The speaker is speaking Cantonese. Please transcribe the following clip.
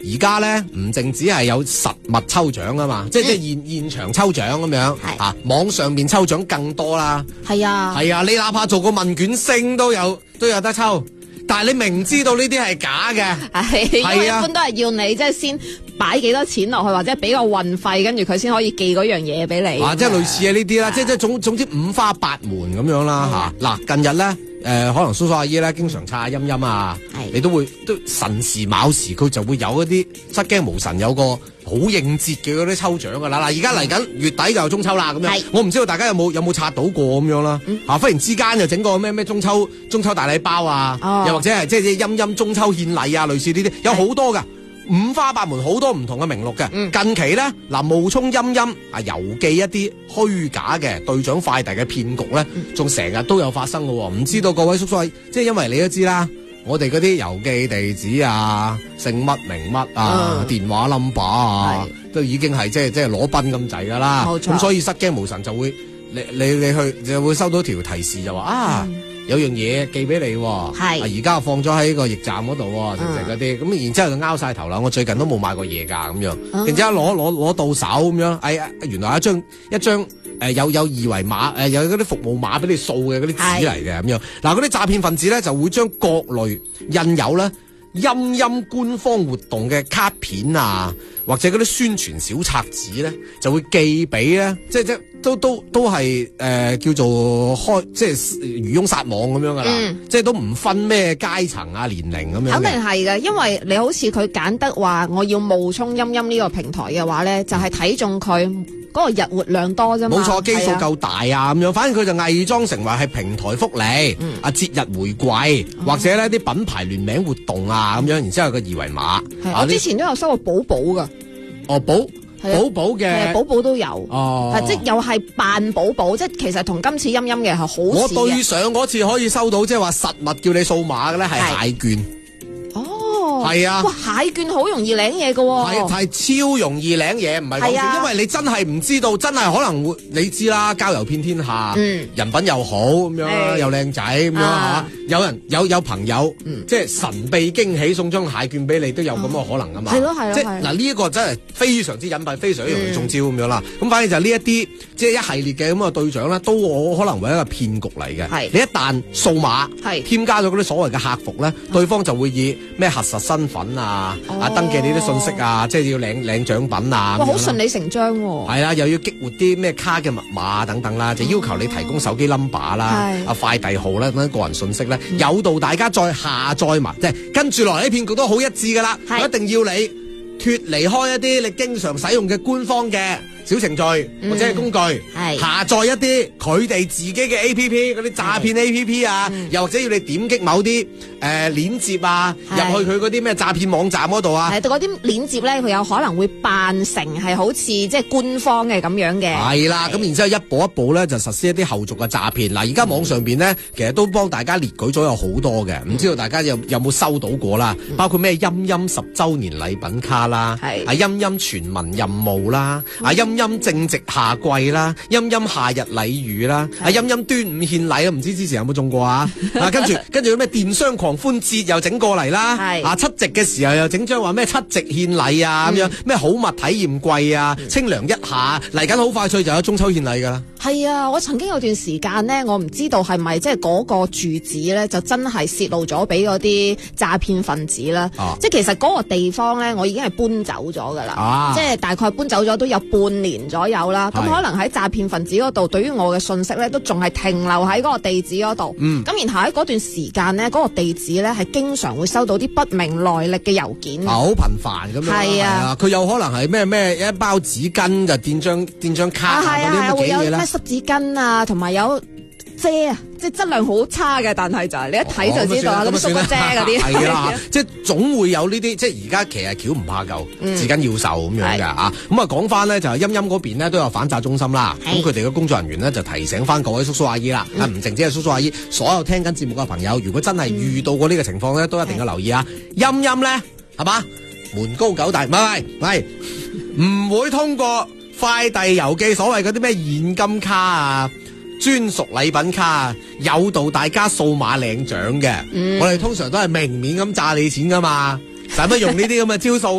而家咧唔淨止係有實物抽獎啊嘛，即係現場抽獎咁樣，啊，網上面抽獎更多啦。 係啊， 係啊，你哪怕做個問卷星都有得抽。但係你明知道呢啲係假嘅， 因為一般都係要你即係先擺幾多錢落去，或者俾個運費，跟住佢先可以寄嗰樣嘢俾你。 即係類似嘅呢啲啦，即係總之五花八門咁樣啦嚇。嗱，近日咧可能叔叔阿姨咧經常刷下陰陰啊，你都神時卯時佢就會有一啲失驚無神有個好應節嘅嗰啲抽獎噶啦。嗱，而家嚟緊月底就中秋啦，咁樣我唔知道大家有冇刷到過咁樣啦。忽然之間就整個咩中秋大禮包啊，又或者係即係陰陰中秋獻禮啊，類似呢啲有好多噶。五花八門，好多唔同嘅名錄嘅。近期咧，冒充陰陰郵寄一啲虛假嘅兌獎快遞嘅騙局咧，仲成日都有發生嘅。唔知道各位叔叔，即係因為你都知啦，我哋嗰啲郵寄地址啊、姓乜名乜啊、電話 number 啊，都已經係即係裸奔咁滯噶啦。咁所以失驚無神就會你去就會收到條提示就話有樣嘢寄俾你，而家放咗喺個驛站嗰度，成嗰啲，咁然之後就拗晒頭啦。我最近都冇買過嘢㗎咁樣，然之後攞到手咁樣，原來一張有二維碼，有嗰啲服務碼俾你掃嘅嗰啲紙嚟嘅咁樣。嗱，嗰啲詐騙分子咧就會將各類印有咧陰陰官方活動嘅卡片啊，或者嗰啲宣傳小冊子咧，就會寄俾咧，即都係叫做即係漁翁撒網咁樣噶啦，即係都唔分咩階層啊、年齡咁樣。肯定係嘅，因為你好似佢揀得話，我要冒充陰陰呢個平台嘅話咧，就係睇中佢嗰個日活量多啫嘛。冇錯，基數夠大啊咁樣，反正佢就偽裝成為係平台福利、節日回饋或者咧啲品牌聯名活動啊咁樣，然之後個二維碼。 我之前都有收過寶寶噶。 寶嘅寶寶都有，即又係扮寶寶，即其實同今次陰陰嘅係好似嘅。 我對上嗰次可以收到即係話實物叫你掃碼嘅咧係蟹券。係啊， 哇！蟹券好容易領嘢㗎喎， 係超容易領嘢，唔係講笑，因為你真係唔知道，真係可能會你知啦，交友遍天下，人品又好咁樣，又靚仔咁樣嚇，有朋友即係神秘驚喜送張蟹券俾你，都有咁嘅可能㗎嘛。係咯，即係嗱呢一個真係非常之隱蔽，非常之容易中招咁樣啦。咁反正就呢一啲即係一系列嘅咁嘅兌獎咧，都我可能會係一個騙局嚟嘅。你一旦掃碼添加咗嗰啲所謂嘅客服咧，對方就會以咩核實身份啊，登記你啲信息啊，即係要領獎品啊。哇， 好順理成章喎。 係啦，又要激活啲咩卡嘅密碼等等啦，就要求你提供手機 number 啦、快遞號啦等個人信息咧，誘導大家再下載埋，即係跟住落嚟啲騙局都好一致噶啦，一定要你脫離開一啲你經常使用嘅官方嘅小程序或者係工具，下載一啲佢哋自己嘅 A P P 嗰啲詐騙 A P P 啊，又或者要你點擊某啲鏈接啊，入去佢嗰啲咩詐騙網站嗰度啊， 嗰啲鏈接咧，佢有可能會扮成係好似即係官方嘅咁樣嘅。係啦，咁然之後一步一步咧就實施一啲後續嘅詐騙。嗱，而家網上邊咧其實都幫大家列舉咗有好多嘅，唔知道大家有冇收到過啦？包括咩陰陰10週年禮品卡啦，陰陰全民任務啦，陰陰正值夏季啦，陰陰夏日禮遇啦，陰陰端午獻禮啊，唔知之前有冇中過啊？跟住咩電商狂歡節又整過嚟啦，七夕嘅時候又整張話咩七夕獻禮啊咁樣，咩好物體驗季啊，清涼一下嚟緊好快脆就有中秋獻禮噶啦。 係啊，我曾經有段時間呢，我唔知道係咪即係嗰個住址咧，就真係泄露咗俾嗰啲詐騙分子啦。即係其實嗰個地方咧，我已經係搬走咗噶啦，即係大概搬走咗都有半年左右啦。咁可能喺詐騙分子嗰度，對於我嘅信息咧，都仲係停留喺嗰個地址嗰度。咁然後喺嗰段時間呢，嗰個地址咧係經常會收到啲不明來歷嘅郵件。 好頻繁咁樣。係啊，佢有可能係咩一包紙巾就墊張卡啊嗰啲乜嘢啦。濕紙巾啊，同埋有遮啊，即係質量好差嘅，但係就係你一睇就知道咁縮個遮嗰啲。 係啦，即係總會有呢啲，即係而家其實橋唔怕舊，至緊要受咁樣嘅啊。咁啊講翻咧就係陰陰嗰邊咧都有反詐中心啦。咁佢哋嘅工作人員咧就提醒翻各位叔叔阿姨啦，唔淨止係叔叔阿姨，所有聽緊節目嘅朋友，如果真係遇到過呢個情況咧，都一定要留意啊。陰陰咧係嘛，門高九大，唔係唔會通過快遞郵寄所謂嗰啲咩現金卡啊、專屬禮品卡啊，誘導大家掃碼領獎嘅。我哋通常都係明面咁詐你錢噶嘛，使乜用呢啲咁嘅招數？